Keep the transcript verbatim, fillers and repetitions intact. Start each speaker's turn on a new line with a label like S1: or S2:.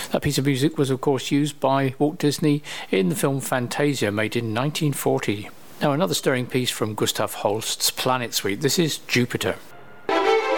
S1: That piece of music was of course used by Walt Disney in the film Fantasia, made in nineteen forty. Now another stirring piece from Gustav Holst's Planet Suite. This is Jupiter.